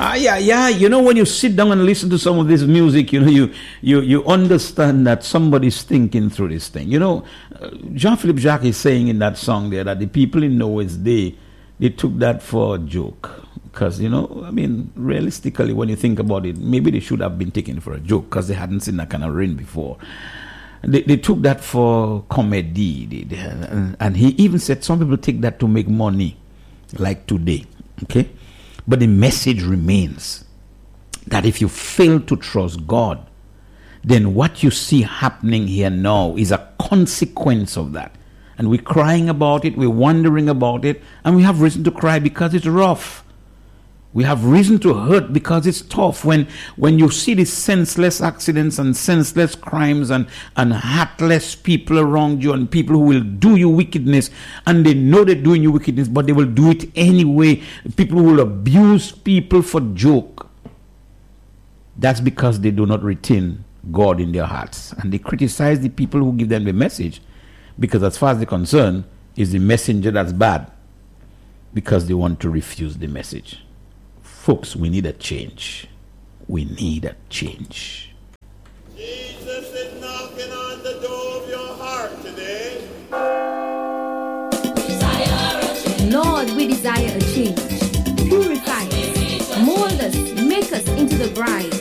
Yeah. You know, when you sit down and listen to some of this music, you know, you understand that somebody's thinking through this thing. You know, Jean-Philippe Jacques is saying in that song there that the people in Noah's day, they took that for a joke. Because, you know, I mean, realistically, when you think about it, maybe they should have been taken for a joke because they hadn't seen that kind of rain before. They took that for comedy. And he even said some people take that to make money, like today. Okay? But the message remains that if you fail to trust God, then what you see happening here now is a consequence of that. And we're crying about it, we're wondering about it, and we have reason to cry because it's rough. We have reason to hurt because it's tough. When you see these senseless accidents and senseless crimes and heartless people around you and people who will do you wickedness, and they know they're doing you wickedness, but they will do it anyway. People who will abuse people for joke. That's because they do not retain God in their hearts. And they criticize the people who give them the message because as far as they're concerned, it's the messenger that's bad because they want to refuse the message. Folks, we need a change. We need a change. Jesus is knocking on the door of your heart today. Lord, we desire a change. Purify us, mold us, make us into the bride